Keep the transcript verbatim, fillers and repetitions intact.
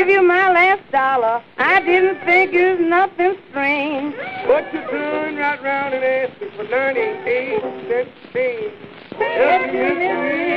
give you my last dollar. I didn't think it was nothing strange. But you turn right round and ask me for ninety-eight cents change.